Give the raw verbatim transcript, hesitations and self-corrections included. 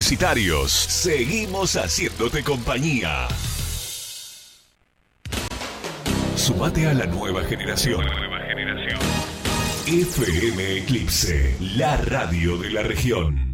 universitarios. Seguimos haciéndote compañía. Sumate a la nueva generación. Nueva generación. F M Eclipse, la radio de la región.